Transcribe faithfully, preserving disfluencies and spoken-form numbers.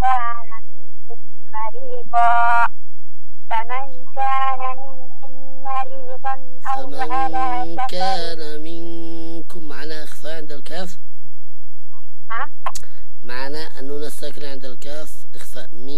كان منكم مريضا فمن كان منكم مريضا أو على فمن سفر. كان منكم معنى إخفاء عند الكاف. ها؟ معنى النون الساكنة عند الكاف إخفاء.